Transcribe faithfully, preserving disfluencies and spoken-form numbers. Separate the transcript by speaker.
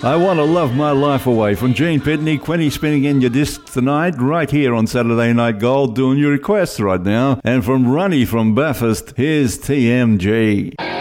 Speaker 1: I Want to Love My Life Away from Gene Pitney. Quinny spinning in your disc tonight, right here on Saturday Night Gold, doing your requests right now. And from Ronnie from Bathurst, here's T M G.